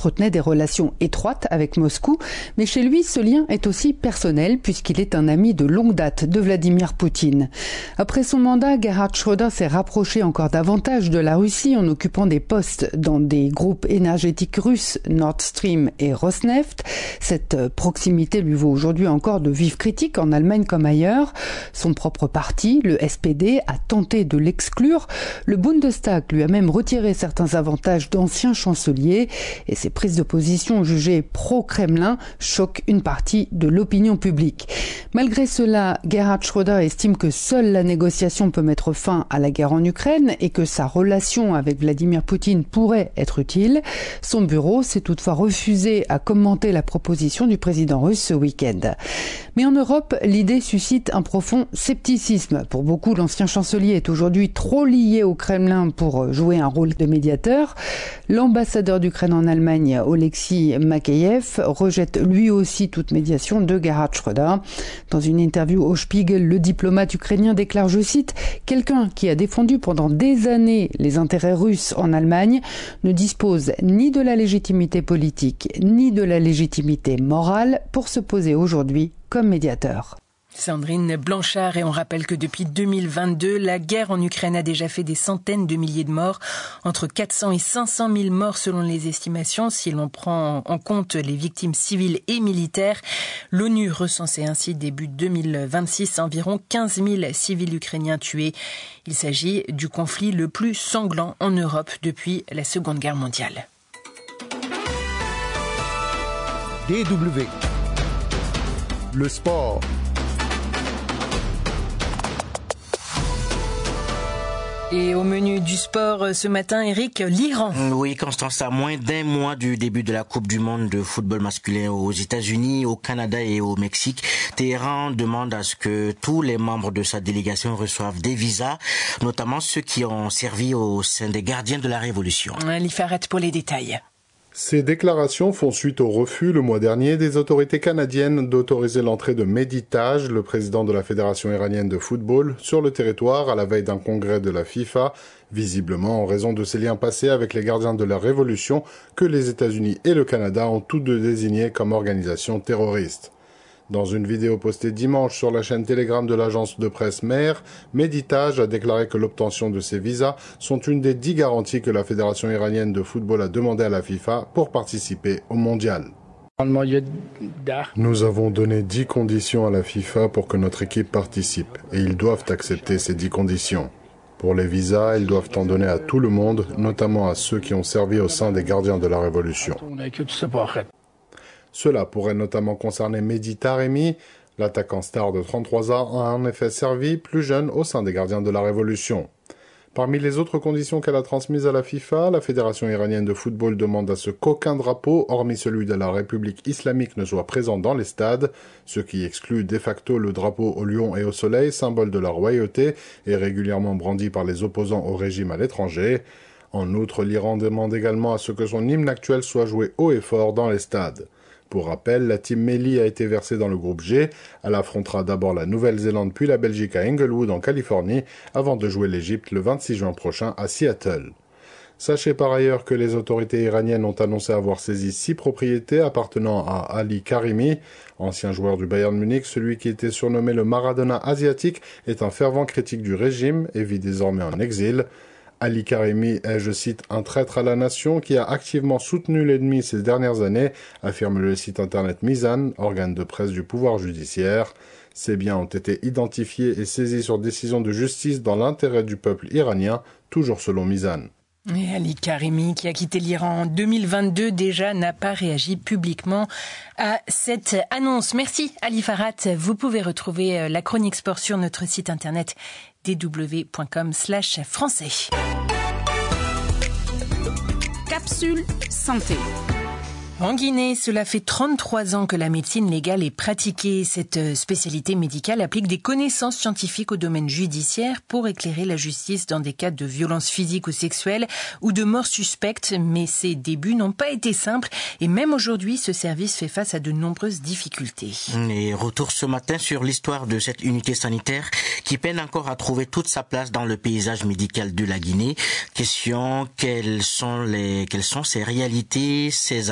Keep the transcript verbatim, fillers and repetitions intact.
entretenait des relations étroites avec Moscou, mais chez lui, ce lien est aussi personnel puisqu'il est un ami de longue date de Vladimir Poutine. Après son mandat, Gerhard Schröder s'est rapproché encore davantage de la Russie en occupant des postes dans des groupes énergétiques russes, Nord Stream et Rosneft. Cette proximité lui vaut aujourd'hui encore de vives critiques en Allemagne comme ailleurs. Son propre parti, le S P D, a tenté de l'exclure. Le Bundestag lui a même retiré certains avantages d'anciens chanceliers et ses prises de position jugées pro-Kremlin choquent une partie de l'opinion publique. Malgré cela, Gerhard Schröder estime que seule la négociation peut mettre fin à la guerre en Ukraine et que sa relation avec Vladimir Poutine pourrait être utile. Son bureau s'est toutefois refusé à commenter la proposition du président russe ce week-end. Mais en Europe, l'idée suscite un profond scepticisme. Pour beaucoup, l'ancien chancelier est aujourd'hui trop lié au Kremlin pour jouer un rôle de médiateur. L'ambassadeur d'Ukraine en Allemagne, Oleksiy Makeyev, rejette lui aussi toute médiation de Gerhard Schröder. Dans une interview au Spiegel, le diplomate ukrainien déclare, je cite, « Quelqu'un qui a défendu pendant des années les intérêts russes en Allemagne ne dispose ni de la légitimité politique ni de la légitimité morale pour se poser aujourd'hui comme médiateur. » Sandrine Blanchard, et on rappelle que depuis deux mille vingt-deux, la guerre en Ukraine a déjà fait des centaines de milliers de morts, entre quatre cents et cinq cent mille morts selon les estimations, si l'on prend en compte les victimes civiles et militaires. L'ONU recensait ainsi début deux mille vingt-six environ quinze mille civils ukrainiens tués. Il s'agit du conflit le plus sanglant en Europe depuis la Seconde Guerre mondiale. D W. Le sport. Et au menu du sport ce matin, Eric, l'Iran. Oui, Constance, à moins d'un mois du début de la Coupe du monde de football masculin aux États-Unis, au Canada et au Mexique, Téhéran demande à ce que tous les membres de sa délégation reçoivent des visas, notamment ceux qui ont servi au sein des gardiens de la Révolution. Ali Farhat pour les détails. Ces déclarations font suite au refus le mois dernier des autorités canadiennes d'autoriser l'entrée de Mehdi Taj, le président de la Fédération iranienne de football, sur le territoire à la veille d'un congrès de la FIFA, visiblement en raison de ses liens passés avec les gardiens de la Révolution que les États-Unis et le Canada ont tous deux désignés comme organisation terroriste. Dans une vidéo postée dimanche sur la chaîne Telegram de l'agence de presse Mer, Mehdi Taj a déclaré que l'obtention de ces visas sont une des dix garanties que la Fédération iranienne de football a demandé à la FIFA pour participer au mondial. Nous avons donné dix conditions à la FIFA pour que notre équipe participe, et ils doivent accepter ces dix conditions. Pour les visas, ils doivent en donner à tout le monde, notamment à ceux qui ont servi au sein des gardiens de la Révolution. Cela pourrait notamment concerner Mehdi Taremi. L'attaquant star de trente-trois ans a en effet servi plus jeune au sein des gardiens de la Révolution. Parmi les autres conditions qu'elle a transmises à la FIFA, la Fédération iranienne de football demande à ce qu'aucun drapeau, hormis celui de la République islamique, ne soit présent dans les stades, ce qui exclut de facto le drapeau au lion et au soleil, symbole de la royauté et régulièrement brandi par les opposants au régime à l'étranger. En outre, l'Iran demande également à ce que son hymne actuel soit joué haut et fort dans les stades. Pour rappel, la team Melli a été versée dans le groupe G. Elle affrontera d'abord la Nouvelle-Zélande puis la Belgique à Inglewood en Californie avant de jouer l'Égypte le vingt-six juin prochain à Seattle. Sachez par ailleurs que les autorités iraniennes ont annoncé avoir saisi six propriétés appartenant à Ali Karimi, ancien joueur du Bayern Munich. Celui qui était surnommé le Maradona asiatique est un fervent critique du régime et vit désormais en exil. Ali Karimi est, je cite, un traître à la nation qui a activement soutenu l'ennemi ces dernières années, affirme le site internet Mizan, organe de presse du pouvoir judiciaire. Ces biens ont été identifiés et saisis sur décision de justice dans l'intérêt du peuple iranien, toujours selon Mizan. Et Ali Karimi, qui a quitté l'Iran en deux mille vingt-deux, déjà n'a pas réagi publiquement à cette annonce. Merci Ali Farhat. Vous pouvez retrouver la chronique sport sur notre site internet d w point com slash français. Capsule santé. En Guinée, cela fait trente-trois ans que la médecine légale est pratiquée. Cette spécialité médicale applique des connaissances scientifiques au domaine judiciaire pour éclairer la justice dans des cas de violences physiques ou sexuelles ou de morts suspectes. Mais ses débuts n'ont pas été simples et même aujourd'hui, ce service fait face à de nombreuses difficultés. Et retour ce matin sur l'histoire de cette unité sanitaire qui peine encore à trouver toute sa place dans le paysage médical de la Guinée. Question, quelles sont les, quelles sont ses réalités, ses